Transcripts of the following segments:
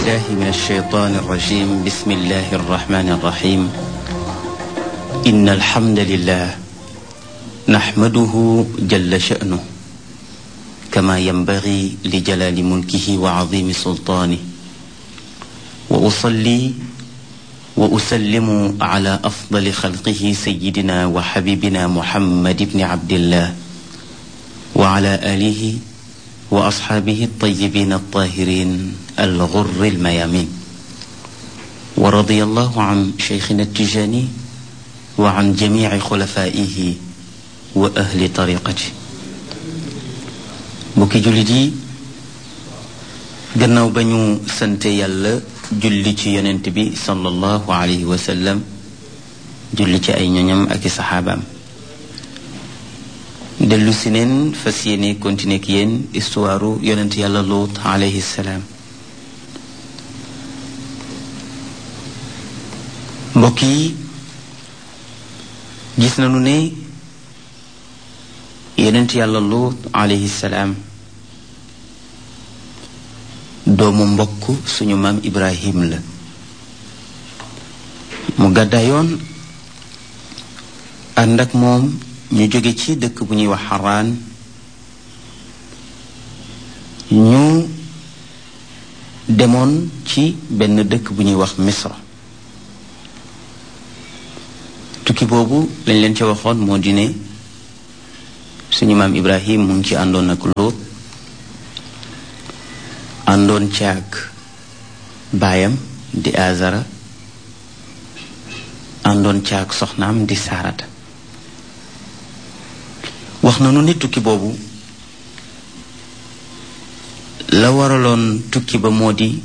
بالله من الشيطان الرجيم. بسم الله الرحمن الرحيم. إن الحمد لله نحمده جل شأنه كما ينبغي لجلال ملكه وعظيم سلطانه، وأصلي وأسلم على أفضل خلقه سيدنا وحبيبنا محمد بن عبد الله وعلى آله وأصحابه الطيبين الطاهرين الغر الميامين، ورضي الله عن شيخنا التجاني وعن جميع خلفائه وأهل طريقته. mbokki jullit yi, gannaaw ba ñu sante yàlla julli ci yonent bi sallallahu alayhi wa sallam, julli ci ay ñoñam ak i saxaabaam, dellu si neen fas yéene continuer ak yéen histoire yonent yàlla Luut alayhi salaam. mbokk yi, gis nañu ne yonent yàlla Luut alayhi salaam doomu mbokk suñu maam Ibrahim la. mu gàddaayoon ànd ak moom ñu jóge ci dëkk bu ñuy wax Haraan, ñu demoon ci benn dëkk bu ñuy wax Misra. tukki boobu lañ leen ca waxoon moo di ne suñu maam Ibrahim mu ngi ci àndoon ak Luut, àndoon caag baayam di Azara, àndoon caag soxnaam di Saarata. wax nañu ne tukki boobu la waraloon tukki ba moo di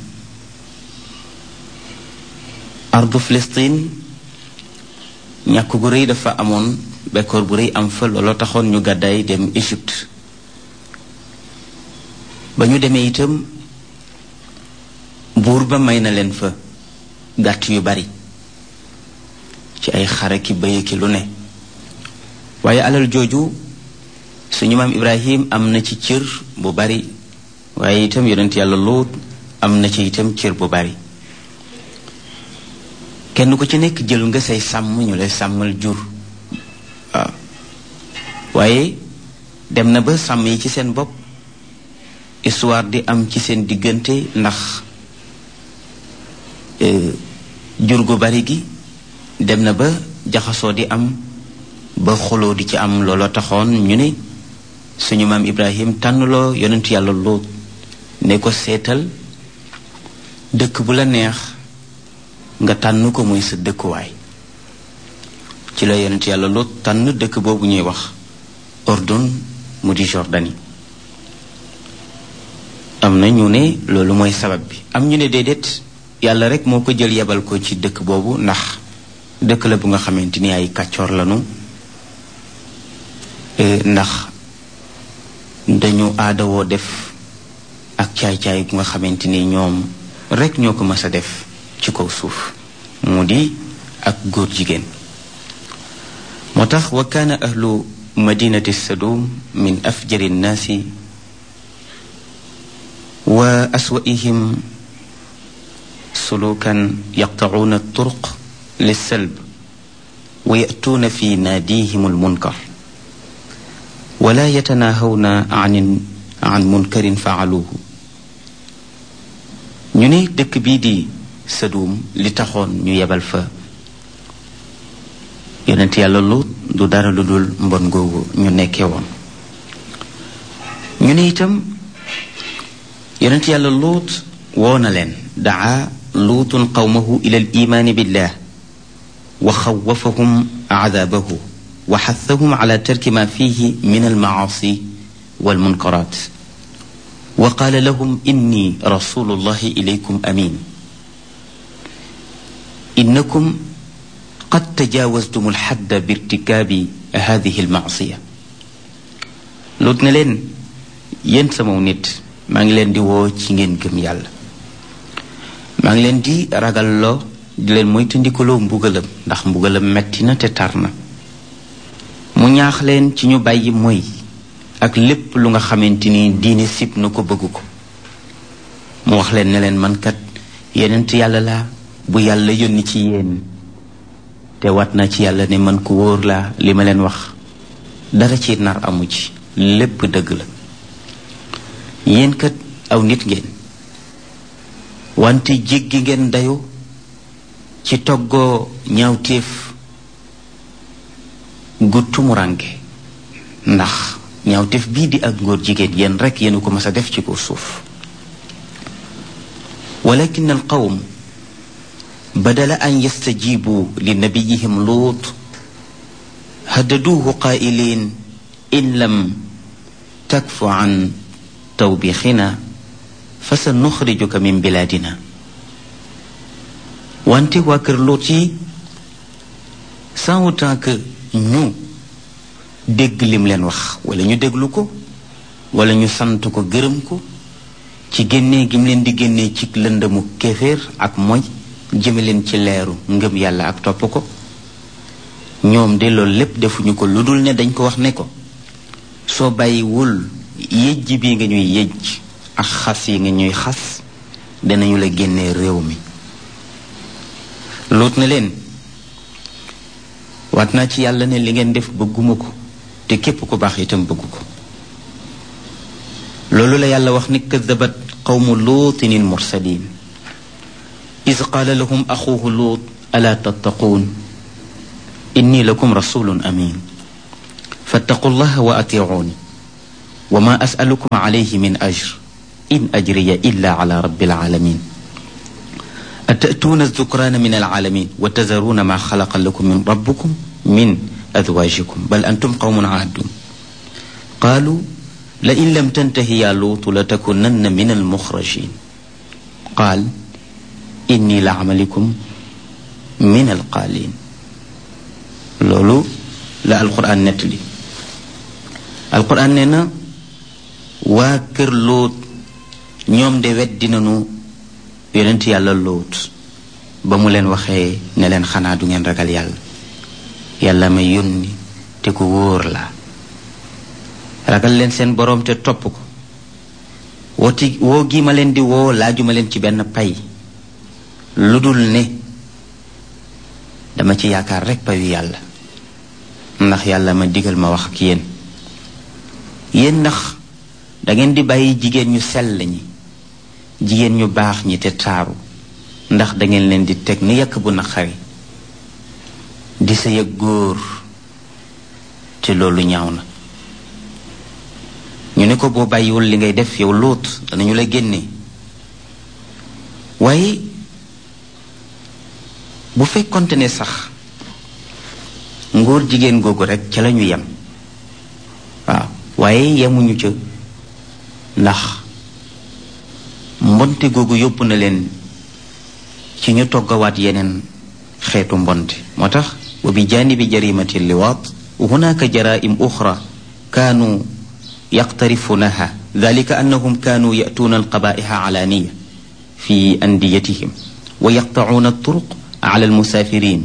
ardu Filistin ñàkk gu rëy dafa amoon, bekkoor bu rëy am fa. looloo taxoon ñu gàddaay dem Égypte. ba ñu demee itam buur ba may na leen fa gàtt yu bari ci ay xare ki bëy ki lu ne, waaye alal jooju suñu maam Ibrahim am na ci cër bu bari, waaye itam yonent yàlla Luut am na ci itam cër bu bari. kenn ku ci nekk jël nga say sàmm, ñu lay sàmmal jur. waaw waaye dem na ba sàmm yi ci seen bopp histoire di am ci seen diggante, ndax jur gu bari gi dem na ba jaxasoo di am, ba xuloo di ci am. looloo taxoon ñu ne suñu maam Ibrahim tànnloo yonentu yàlla Luut ne ko seetal dëkk bu la neex nga tànn ko muy sa dëkkuwaay. ci la yonentu yàlla Luut tànn dëkk boobu ñuy wax Ordon mu di Jordanie. am na ñu ne loolu mooy sabab bi, am ñu ne déedéet, yàlla rek moo ko jël yebal ko ci dëkk boobu, ndax dëkk la bu nga xamante ni ay kàccoor lañu, ndax dañu aadawoo def ak caay-caay bu nga xamante ni ñoom rek ñoo ko mës a def ci kaw suuf, mu di ak góor jigéen. moo tax wa kaana ahlu madinati Sadum min afjari nnaasi wa aswa'ihim sulukan yaqta'uuna turuq lissalb wa ya'tuuna fi naadihim almunkar wala yatanaahawna an munkarin faaluuhu. ñu ne dëkk bii di Sadum li taxoon ñu yebal fa yonent yàlla Luut du dara lu dul mbon googu ñu nekkee woon. ñu ne itam yonent yàlla Luut woo na leen, daa luutun qawmahu ila al imaani billah wa xawafahum aadaabahu wa xathahum ala tarki ma fihi min almacaasi walmunkaraat wa qaala lahum inni rasulullahi ilaykum amin innakum qad tajaawaztum alxadda birtikaabi hadihi almacsiya. Luut ne leen, yéen sama nit, maa ngi leen di woo ci ngeen gëm yàlla, maa ngi leen di ragalloo, di leen moytandikuloo mbugalam, ndax mbugalam metti na te tar na. mu ñaax leen ci ñu bàyyi mooy ak lépp lu nga xamante ni diine sib na ko bëgg ko. mu wax leen ne leen man kat yonent yàlla laa bu yàlla yónni ci yéen te wat na ci yàlla ne man ku wóor laa li ma leen wax dara ci nar amu ci lépp dëgg la yéen kat aw nit ngeen wante jéggi ngeen dayo ci toggoo ñaawteef gu tumuranke ndax ñaawteef bii di ak ngóor jigéen yéen rekk yéen ko mas a def ci ko suuf walakin al qawm badala an yastajibu li nabiyihim luut haddaduuhu qaa'iliin in lam takfu an tawbixina fa sa nuxrijuka min bilaadina wante waa kër Luut yi sans autant que ñu dégg lim leen wax wala ñu déglu ko wala ñu sant ko gërëm ko ci génnee gi mu leen di génnee ci lëndëmu kéeféer ak mooy jëme leen ci leeru ngëm yàlla ak topp ko ñoom de loolu lépp defuñu ko lu dul ne dañ ko wax ne ko soo bàyyiwul yëjj bi nga ñuy yëjj ak xas yi nga ñuy xas danañu la génnee réew mi Luut na leen waat naa ci yàlla ne li ngeen def bëgguma ko te képp ku baax itam bëggu ko loolu la yàlla wax ni kadabat qawmu luutin il mursalin iz qaala lahum axuuhu luut alaa tattaquun inni lakum rasulun amin fattaqu llaha wa atiicuuni wa ma asalukum alayhi min ajr in ajriya illa ala rabbil alamin أتأتون الذكران من العالمين وتذرون ما خلق لكم من ربكم من أزواجكم بل أنتم قوم عادون قالوا لئن لم تنته يا لوط لتكونن من المخرجين قال إني لعملكم من القالين لولو لا القرآن نتلي القرآن ننا واكر لوط ñoom de weddi nañu yonent yàlla Luut ba mu leen waxee ne leen xanaa du ngeen ragal yàlla yàlla ma yónni te ku wóor la ragal leen seen boroom te topp ko woo gi ma leen di woo laajuma leen ci benn pay lu dul ne dama ci yaakaar rekk payu yàlla ndax yàlla ma digal ma wax ak yéen ndax dangeen di bàyyi jigéen ñu sell ñi jigéen ñu baax ñi te taaru ndax dangeen leen di teg ni yàkk bu naqari di sa yëg góor te loolu ñaaw na ñu ne ko boo bàyyiwul li ngay def yow Luut danañu la génne waaye bu fekkonte ne sax ngóor jigéen googu rekk ca lañu yem waaw waaye yemuñu ca ndax mbonte googu yóbbu na leen ci ñu toggawaat yeneen xeetu mbonte moo tax wa bi janibi jarimati liwaat hunaka jaraim uxra kaanu yaqtarifunaha dalika annahum kaanu yatuuna alqabaiha alaaniya fi andiyatihim wa yaqtacuuna alturuq ala almusaafirin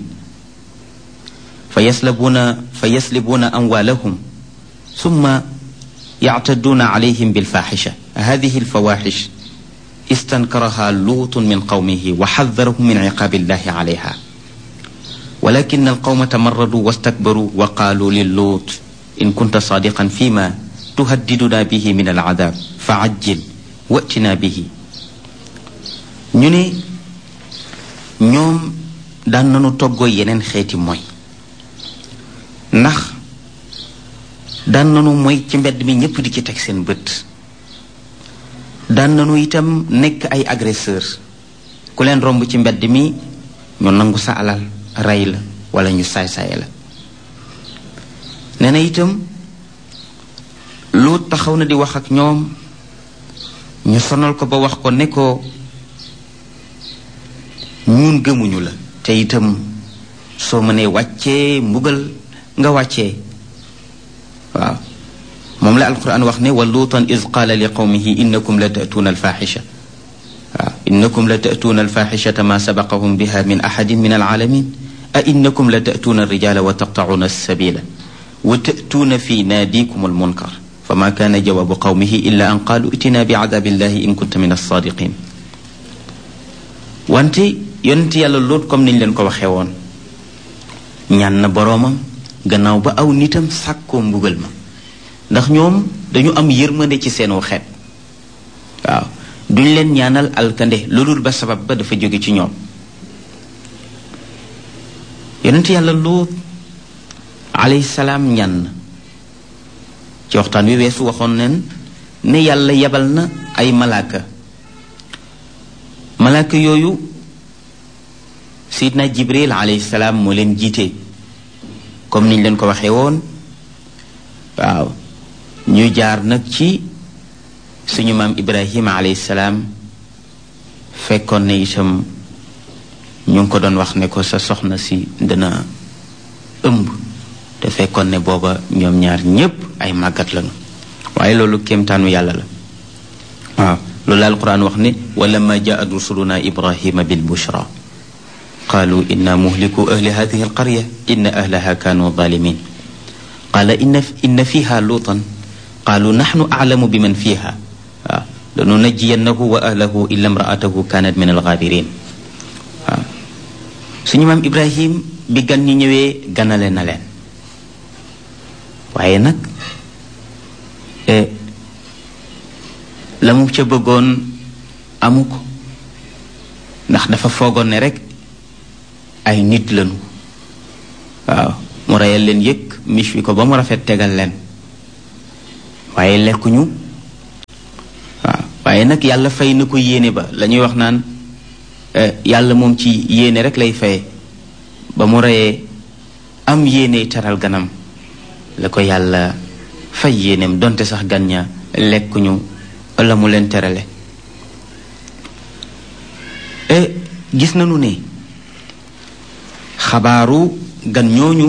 fayaslibuna amwaalahum summa yactaduuna calayhim bilfaaxisha hadihi alfawaaxish استنكرها لوط من قومه وحذرهم من عقاب الله عليها ولكن القوم تمردوا واستكبروا وقالوا للوط إن كنت صادقا فيما تهددنا به من العذاب فعجل وأتنا به ñu ne ñoom daan nañu toggoo yeneen xeeti mooy ndax daan nañu mooy ci mbedd mi ñépp di ci teg seen bët daan nañu itam nekk ay agresseur ku leen romb ci mbedd mi ñu nangu sa alal rey la wala ñu saay-saay la nee na itam Luut taxaw na di wax ak ñoom ñu sonal ko ba wax ko ne ko ñun gëmuñu la te itam soo mënee wàccee mbugal nga wàccee waaw moom la alquran wax ne wa luutan iz qaala li qawmihi innakum la ta'tuuna alfaaxisha waaw innakum la ta'tuuna alfaaxishata ma sabaqahum biha min ahadin min alaalamin a innakum la ta'tuuna alrijala wa taqta'uuna alsabila wa ta'tuuna fi naadikum almunkar fama kaana jawaabu qawmihi illa an qaalu itina bi'adaabi llahi in kunta min alsaadiqin wante yonent yàlla Luut comme niñ leen ko waxee woon ñaan na boroomam gannaaw ba aw nitam sàkkoo mbugal ma ndax ñoom dañu am yërmande ci seenu xeet waaw duñ leen ñaanal alkande loolul ba sabab ba dafa jóge ci ñoom yonent yàlla Luut alayhi salaam ñaan na ci waxtaan wi weesu waxoon nen ne yàlla yebal na ay malaaka yooyu Seydina Jibril alayhi salaam moo leen jiite comme niñ leen ko waxee woon waaw ñu jaar nag ci suñu maam Ibrahima alayhi salaam fekkoon ne itam ñu ngi ko doon wax ne ko sa soxna si dana ëmb te fekkoon ne booba ñoom ñaar ñépp ay màggat lañu waaye loolu kéemtaanu yàlla la waaw loolu la alquran wax ne wala ma jaat rusuluna ibrahima bil bushra qaalu inna muhliku ahli hadihi alqarya inna ahlaha kaanu zalimin qaala inna fiha luutan qaalu naxnu aclamu biman fiha waaw lanunajjiyannahu wa ahlahu illa imraatahu kaanat min algaabirin waaw suñu maam Ibrahim bi gan ñi ñëwee ganale na leen waaye nag la mu ca bëggoon amu ko ndax dafa foogoon ne rekk ay nit lañu waaw mu reyal leen yëkk mich wi ko ba mu rafet tegal leen waaye lekkuñu waaw waaye nag yàlla fay na ko yéene ba la ñuy wax naan yàlla moom ci yéene rek lay faye ba mu reyee am yéene teral ganam la ko yàlla fay yéeneem donte sax gan ña lekkuñu la mu leen terale gis nañu ne xabaaru gan ñooñu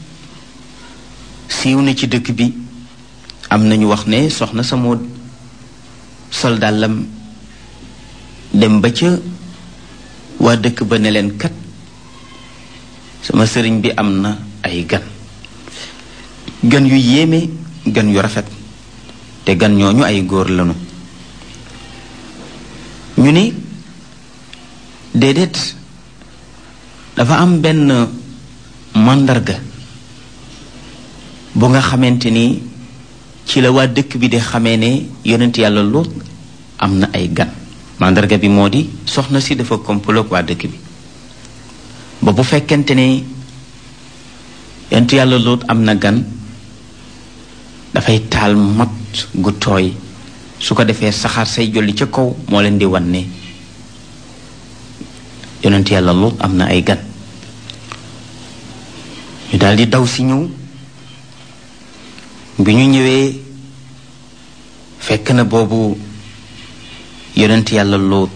siiw na ci dëkk bi am nañu wax ne soxna sa moo sol dàllam dem ba ca waa dëkk ba ne leen kat sama sëriñ bi am na ay gan yu yéeme gan yu rafet te gan ñooñu ay góor lañu ñu ni déedéet dafa am benn màndarga bu nga xamante ni ci la waa dëkk bi di xamee ne yonent yàlla Luut am na ay gan màndarga bi moo di soxna si dafa komploog waa dëkk bi ba bu fekkente ne yonent yàlla Luut am na gan dafay taal mat gu tooy su ko defee saxaar say jolli ca kaw moo leen di wan ne yonent yàlla Luut am na ay gan ñu daldi daw si ñëw bi ñu ñëwee fekk na boobu yonent yàlla Luut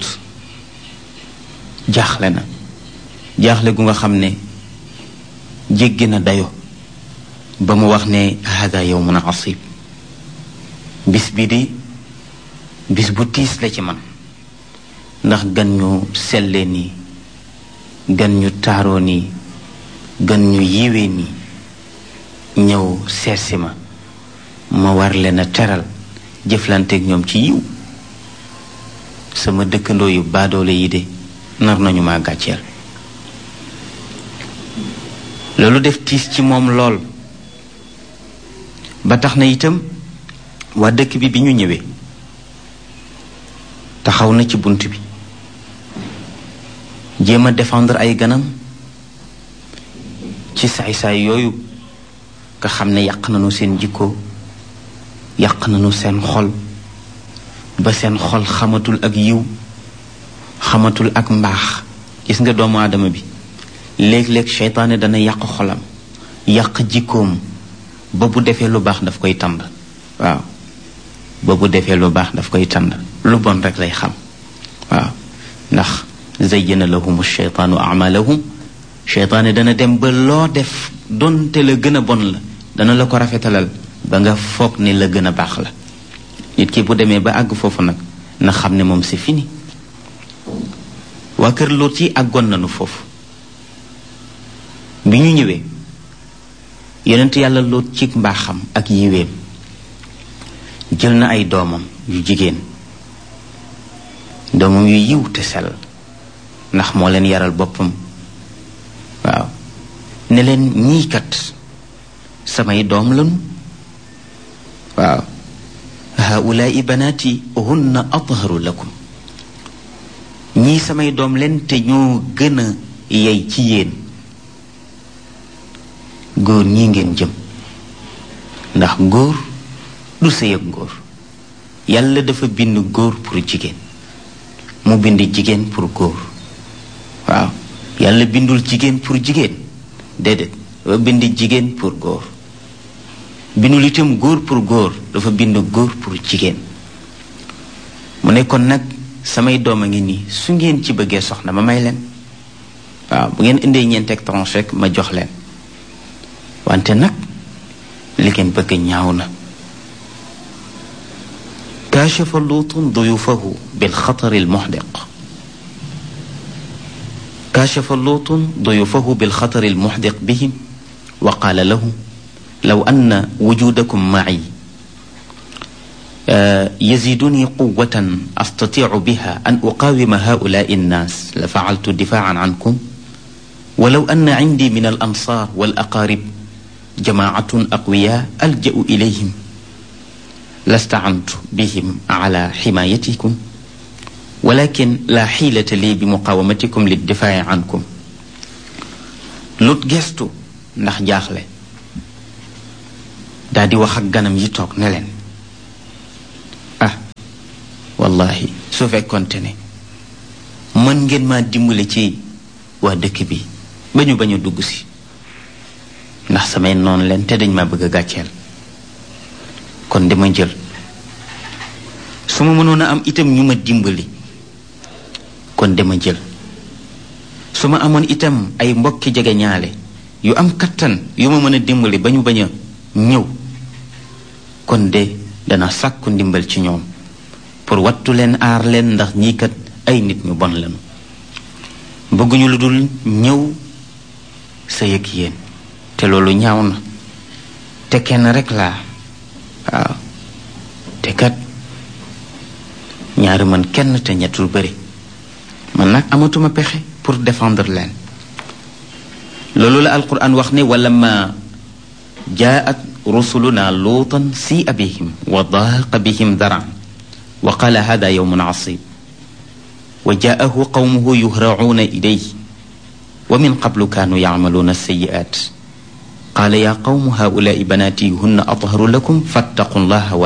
jaaxle na jaaxle gu nga xam ne jéggi na dayo ba mu wax ne hada yawmun asib bis bi di bis bu tiis la ci man ndax gan ñu selle nii gan ñu taaroo nii gan ñu yiwee nii ñëw seetsi ma war leen a teral jëflanteeg ñoom ci yiw sama dëkkandoo yu baadoole yi de nar nañu ma gàcceel loolu def tiis ci moom lool ba tax na itam waa dëkk bi ñu ñëwee taxaw na ci bunt bi jéem a défendre ay ganam ci saay-saay yooyu nga xam ne yàq nañu seen jikko yàq nañu seen xol ba seen xol xamatul ak yiw xamatul ak mbaax gis nga doomu aadama bi léeg-léeg seytaane dana yàq xolam yàq jikkoom ba bu defee lu baax daf koy tànd waaw ba bu defee lu baax daf koy tànd lu bon rek lay xam waaw ndax zayyana lahum sheytaanu amalahum seytaane dana dem ba loo def donte la gën a bon la dana la ko rafetalal ba nga foog ne la gën a baax la nit ki bu demee ba àgg foofu nag na xam ne moom c'est fini waa kër Luut yi àggoon nañu foofu bi ñu ñëwee yonent yàlla Luut ci mbaaxam ak yiweem jël na ay doomam yu jigéen doomam yu yiw te sell ndax moo leen yaral boppam waaw ne leen ñii kat samay doom lañu waaw haulaai banaati hunna atharu lakum ñii samay doom leen te ñoo gën a yey ci yéen góor ñii ngeen jëm ndax góor du sëy ak góor yàlla dafa bind góor pour jigéen mu bind jigéen pour góor waaw yàlla bindul jigéen pour jigéen déedéet dafa bind jigéen pour góor bindul itam góor pour góor dafa bind góor pour jigéen mu ne kon nag samay doom a ngi nii su ngeen ci bëggee soxna ma may leen waaw bu ngeen indee ñeenteeg tranche rek ma jox leen wante nag li ngeen bëgg ñaaw na kaashafa luutun duyufahu bilxatari almuxdiq kaashafa luutun duyufahu bilxatari almuxdiq bihim wa qaala lahu law anna wujudakum maci yaziduni quwatan astatiicu biha an uqaawima haulaai annaas la facaltu difaacan cankum walaw anna cindi min alansaar walaqaarib jamaacatun aqwiyaa alja'u ilayhim lastacantu bihim ala ximaayatikum walakin laa xiilata lii bi muqaawamatikum liddifaaci cankum Lut gestu ndax jaaxle daa di wax ak ganam yi toog ne leen wallahi su fekkonte ne mën ngeen maa dimbale ci waa dëkk bi ba ñu bañ a dugg si ndax samay noonu leen te dañ ma bëgg a gàcceel kon dama jël su ma mënoon a am itam ñu ma dimbali kon dama jël su ma amoon itam ay mbokki jege ñaale yu am kattan yu ma mën a dimbali ba ñu bañ a ñëw kon de dana sàkku ndimbal ci ñoom pour wattu leen aar leen ndax ñii kat ay nit ñu bon lañu bëgguñu lu dul ñëw sa yëg yéen te loolu ñaaw na te kenn rek laa waaw te kat ñaari man kenn te ñettul bëri man nag amatuma pexe pour défendre leen loolu la alquran wax ne wala ma jaat rusuluna luutan si bihim wa daaqa bihim daran wa qaala hada yawmun asib wa jaahu qawmuhu yuhracuuna ilayhi wa min qablu kaanu yacmaluuna alsayi'aat qaala yaa qawmu haulaai banaati hunna atharu lakum fattaqu llaha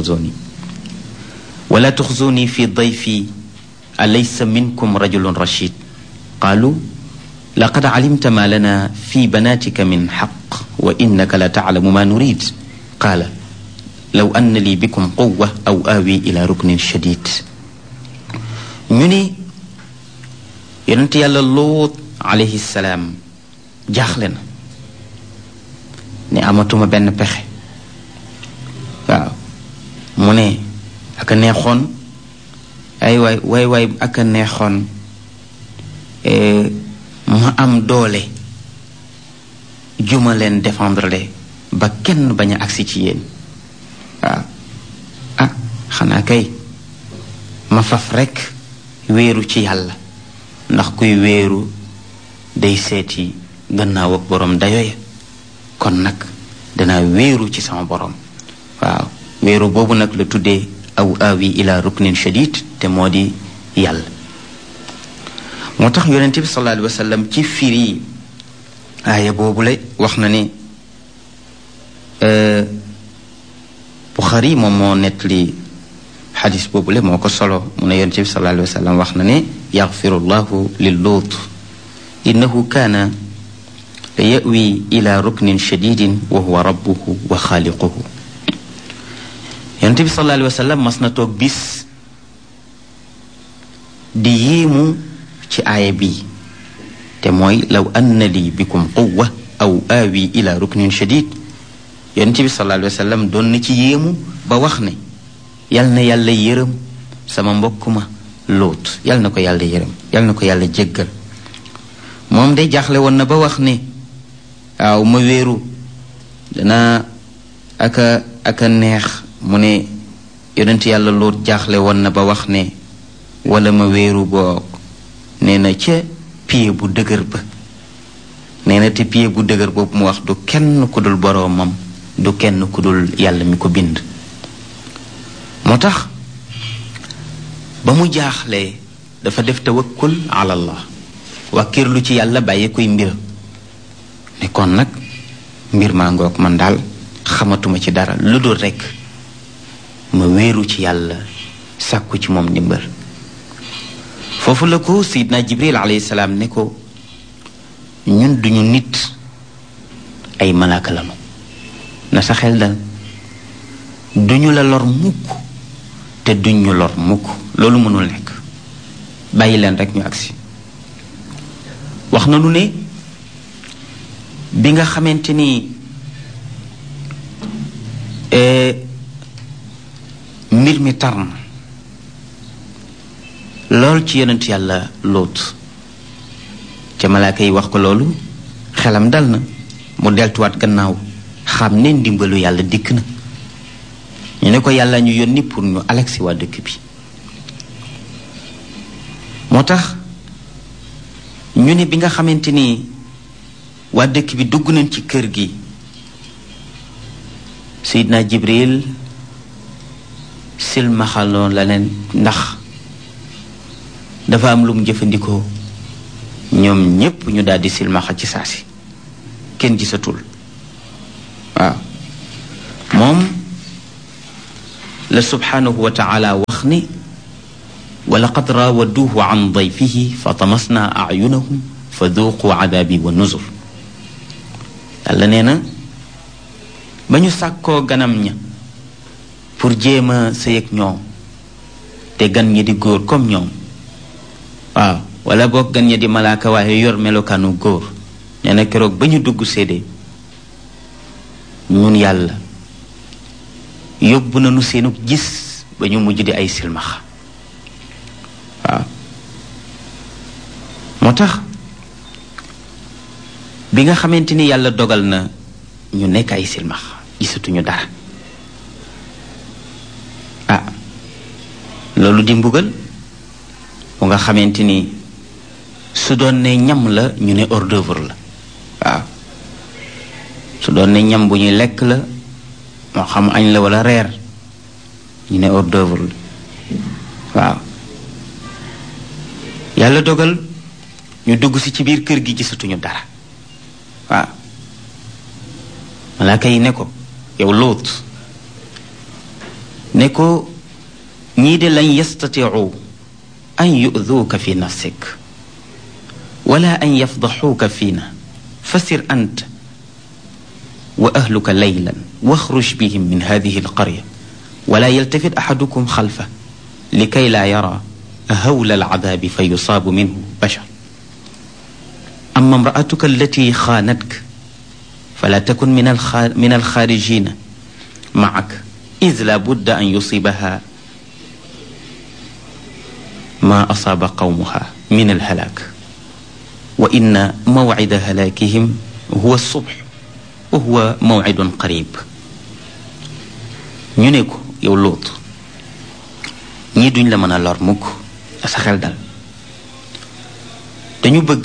wala tuxzuni fi dayfi alaysa minkum rajulun rashid qaalu laqad calimta ma lana fi banaatika min xaq wa innaka la taclamu ma nurid qaala law anna lii bikum quwwa aw aawi ila ruknin shadid ñu ni yonent yàlla Luut alayhi salaam jaaxle na ne amatuma benn pexe waaw mu ne aka neexoon ay waay aka neexoon ma am doole juma leen défendre le ba kenn bañ a agsi ci yéen waaw xanaa kay ma faf rekk wéeru ci yàlla ndax kuy wéeru day seeti gannaaw ak borom dayo ya kon nag danaa wéeru ci sama borom waaw wéeru boobu nag la tuddee aw aawi ila ruknin shadid te moo di yàlla moo tax yonente bi sallallahu alayhi wa sallam ci firi aaya boobu la wax na ni Buxaari moom moo nettali xadis boobu la moo ko solo mu ne yonente bi sallallahu alayhi wa sallam wax na ne yaxfiru llahu lil Luut innahu kaana la yawi ila ruknin shadidin wa huwa rabbuhu wa xaaliquhu yonente bi sallallahu alayhi wa sallam mas na toog bis di yéemu ci aaya bi te mooy law anna li bikum quwwa aw aawi ila ruknin shadid yonente bi sallallahu alayhi wa sallam doon na ci yéemu ba wax ne yal na yàlla yërëm sama mbokk ma Luut yal na ko yàlla yërëm yal na ko yàlla jéggal moom de jaaxle woon na ba wax ne waaw ma wéeru dana aka neex mu ne yonent yàlla Luut jaaxle woon na ba wax ne wala ma wéeru boog nee na ca pied bu dëgër ba nee na te pied bu dëgër boobu mu wax du kenn ku dul boroomam du kenn ku dul yàlla mi ko bind moo tax ba mu jaaxlee dafa def tawakkul ala allah wàkkirlu ci yàlla bàyyi koy mbir ne kon nag mbir maa ngoog man daal xamatuma ci dara lu dul rekk ma wéeru ci yàlla sàkku ci moom ndimbal foofu la ko Seydina Jibril alayhi salaam ne ko ñun duñu nit ay malaaka lañu na sa xel dal duñu la lor mukk te duñu lor mukk loolu mënul nekk bàyyi leen rekk ñu agsi wax na nu ne bi nga xamante ni mbir mi tar na lool ci yonent yàlla Lóot ca malaaka yi wax ko loolu xelam dal na mu deltuwaat gannaaw xam ne ndimbalu yàlla dikk na ñu ne ko yàlla ñu yónni pour ñu alagsi waa dëkk bi moo tax ñu ne bi nga xamante ni waa dëkk bi dugg nañ ci kër gi Seydina Jibril silmaxaloon la leen ndax dafa am lu mu jëfandikoo ñoom ñépp ñu daldi silmaxa ci saasi kenn gisatul waaw moom la subhanahu wa taala wax ni wa laqad raawaduuhu an dayfihi fa tamasna ayunahum fa duuqu adabi wa nuzur yàlla nee na ba ñu sàkkoo ganam ña pour jéem a sëy ak ñoom te gan ñi di góor comme ñoom waaw wala boog gan ñi di malaaka waaye yor melokaanu góor nee na keroog ba ñu dugg séede ñun yàlla yóbbu nañu seenu gis ba ñu mujj di ay silmaxa waaw moo tax bi nga xamante ni yàlla dogal na ñu nekk ay silmaxa gisatuñu dara loolu di mbugal bu nga xamante ni su doon ne ñam la ñu ne hors d'œuvre la waaw su doon ne ñam bu ñuy lekk la moo xam añ la wala reer ñu ne hors d'œuvre la waaw yàlla dogal ñu dugg si ci biir kër gi gisatuñu dara waaw malaaka yi ne ko yow Lóot ne ko ñii de lañ yastatiu an yu'duuka fi nafsik wala an yafdaxuuka fiina fasir ant wa ahluka laylan waxruj bihim min hadihi alqarya wala yaltafit axadukum xalfa likay laa yara hawla alcadaabi fa yusaabu minhu bashar amma imraatuka allati xaanatka fala takun min alxaarijina macak id la budda an yusibaha ma asaaba qawmuha min alhalaak wa inna mawcida halaakihim huwa subx wa huwa mawcidun qarib ñu ne ko yow Lóot ñii duñ la mën a lor mukk a sa xel dal dañu bëgg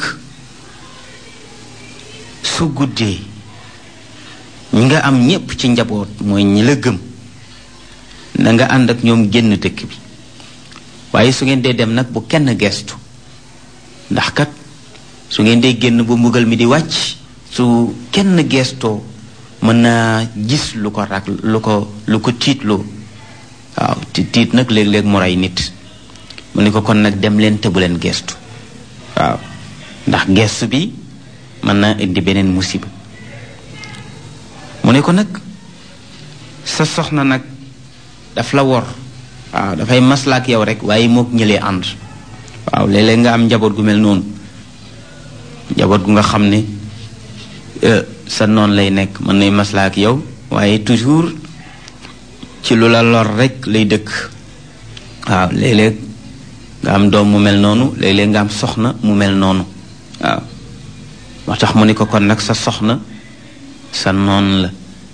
su guddee ñi nga am ñépp ci njaboot mooy ñi la gëm na nga ànd ak ñoom génn dëkk bi waaye su ngeen dee dem nag bu kenn gestu ndax kat su ngeen dee génn bu mbugal mi di wàcc su kenn gestoo mën naa gis lu ko rak lu ko tiitloo waaw tiit nag léeg-léeg mu rey nit mu ne ko kon nag dem leen te bu leen gestu waaw ndax gestu bi mën naa indi beneen musiba mu ne ko nag sa soxna nag daf la wor waaw dafay maslaak yow rek waaye mook ñëlee ànd waaw léeg-léeg nga am njaboot gu mel noonu njaboot gu nga xam ne sa noon lay nekk mën nay maslaak yow waaye toujours ci lu la lor rek lay dëkk waaw léeg-léeg nga am doom mu mel noonu léeg-léeg nga am soxna mu mel noonu waaw moo tax mu ne ko kon nag sa soxna sa noon la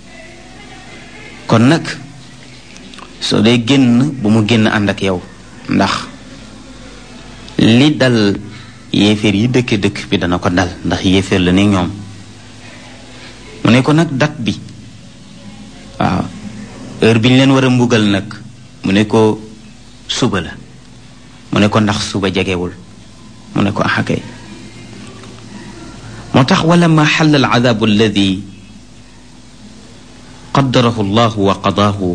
kon nag soo dee génn bu mu génn ànd ak yow ndax li dal yéeféer yi dëkk bi dana ko dal ndax yéeféer la ni ñoom. mu ne ko nag dat bi waaw heure bi ñu leen war a mbugal nag mu ne ko suba la. mu ne ko ndax suba jegewul mu ne ko axakay. moo tax wala ma xalla al adabu alladi qaddarahu allahu wa qadaahu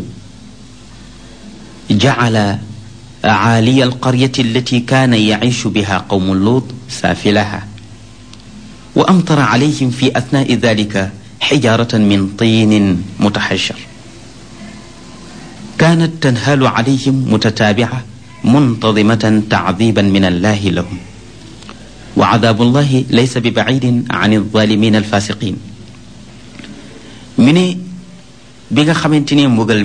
jacala caaliya alqaryati allati kaana yaciishu biha qawmu luut saafilaha wa amtara calayhim fi atnaai dalika xijaaratan min tiinin mutaxashar kaanat tanhaalu calayhim mutataabica muntadimatan tacdiiban min allahi lahum wa cadaabu allahi laysa bi bacidin can alzaalimiin alfaasiqiin. mi ne bi nga xamante ni mbugal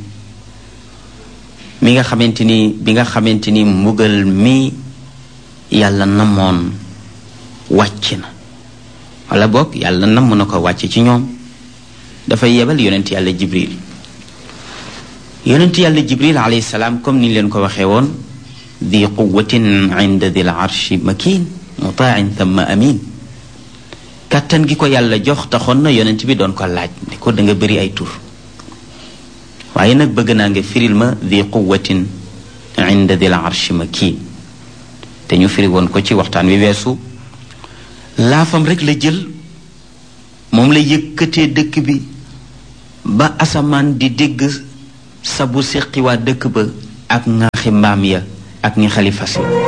bi nga xamante ni mbugal mi yàlla namoon wàcc na wala boog yàlla namm na ko wàcc ci ñoom dafay yebal yonent yàlla jibril. yonent yàlla jibril alayhi salaam comme ni leen ko waxee woon di quwatin inda dil arshi makin mutain thumma amin. kàttan gi ko yàlla jox taxoon na yonent bi doon ko laaj ne ko da nga bëri ay tur waaye nag bëgg naa nga firil ma di quwatin inda dil arshi makin. te ñu firi woon ko ci waxtaan wi weesu laafam rek la jël moom la yëkkatee dëkk bi ba asamaan di dégg sabu seqi waa dëkk ba ak ŋaaxi mbaam ya ak ñi xalifas ya